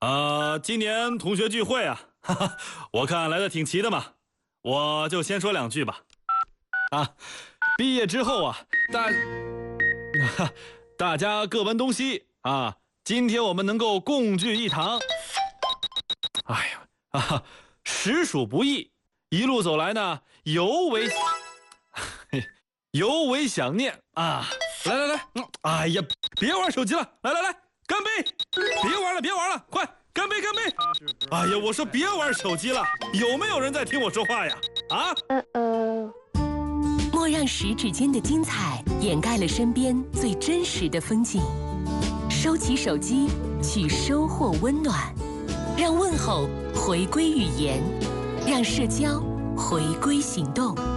今年同学聚会啊，哈哈，我看来的挺齐的嘛，我就先说两句吧。毕业之后啊，大家各奔东西啊，今天我们能够共聚一堂，哎呀实属不易，一路走来呢，尤为想念啊！来，哎呀，别玩手机了，来，干杯！别玩了，快干杯！哎呀，我说别玩手机了，有没有人在听我说话呀？ 莫让十指间的精彩掩盖了身边最真实的风景。收起手机，去收获温暖，让问候回归语言，让社交回归行动。